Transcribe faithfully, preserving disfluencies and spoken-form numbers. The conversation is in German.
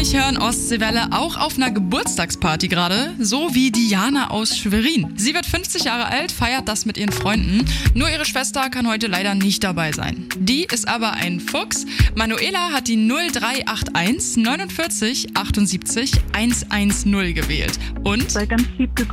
euch hören Ostseewelle auch auf einer Geburtstagsparty gerade, so wie Diana aus Schwerin. Sie wird fünfzig Jahre alt, feiert das mit ihren Freunden. Nur ihre Schwester kann heute leider nicht dabei sein. Die ist aber ein Fuchs. Manuela hat die null drei acht eins neunundvierzig achtundsiebzig hundertzehn gewählt. Und Sei ganz lieb gegrüßt.